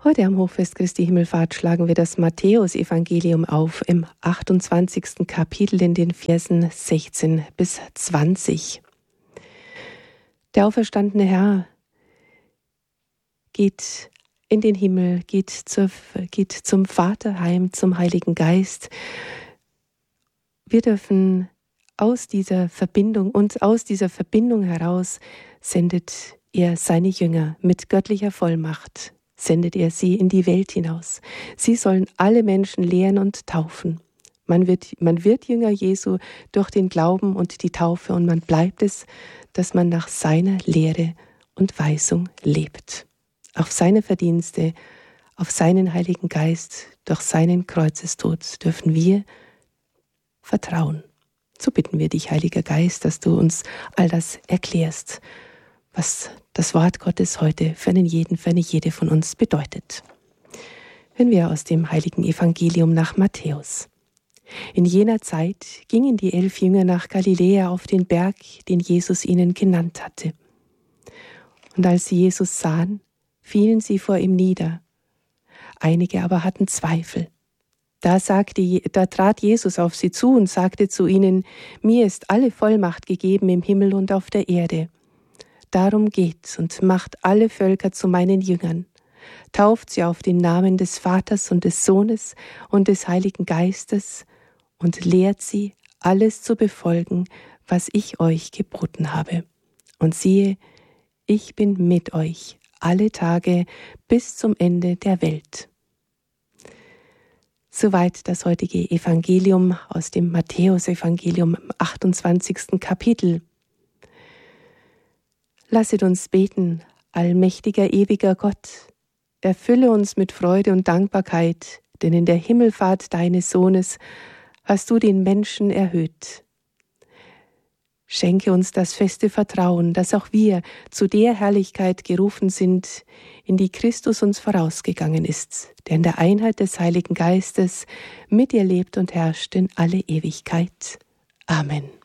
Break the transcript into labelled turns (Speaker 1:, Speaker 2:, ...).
Speaker 1: Heute am Hochfest Christi Himmelfahrt schlagen wir das Matthäusevangelium auf im 28. Kapitel in den Versen 16 bis 20. Der auferstandene Herr geht in den Himmel, geht zum Vater heim, zum Heiligen Geist. Wir dürfen aus dieser Verbindung heraus sendet er seine Jünger mit göttlicher Vollmacht. Sendet er sie in die Welt hinaus. Sie sollen alle Menschen lehren und taufen. Man wird Jünger Jesu durch den Glauben und die Taufe und man bleibt es, dass man nach seiner Lehre und Weisung lebt. Auf seine Verdienste, auf seinen Heiligen Geist, durch seinen Kreuzestod dürfen wir vertrauen. So bitten wir dich, Heiliger Geist, dass du uns all das erklärst, was das Wort Gottes heute für einen jeden, für eine jede von uns bedeutet. Hören wir aus dem heiligen Evangelium nach Matthäus. In jener Zeit gingen die 11 Jünger nach Galiläa auf den Berg, den Jesus ihnen genannt hatte. Und als sie Jesus sahen, fielen sie vor ihm nieder. Einige aber hatten Zweifel. Da trat Jesus auf sie zu und sagte zu ihnen: Mir ist alle Vollmacht gegeben im Himmel und auf der Erde. Darum geht und macht alle Völker zu meinen Jüngern. Tauft sie auf den Namen des Vaters und des Sohnes und des Heiligen Geistes und lehrt sie, alles zu befolgen, was ich euch geboten habe. Und siehe, ich bin mit euch alle Tage bis zum Ende der Welt. Soweit das heutige Evangelium aus dem Matthäusevangelium im 28. Kapitel. Lasset uns beten, allmächtiger, ewiger Gott, erfülle uns mit Freude und Dankbarkeit, denn in der Himmelfahrt deines Sohnes hast du den Menschen erhöht. Schenke uns das feste Vertrauen, dass auch wir zu der Herrlichkeit gerufen sind, in die Christus uns vorausgegangen ist, der in der Einheit des Heiligen Geistes mit dir lebt und herrscht in alle Ewigkeit. Amen.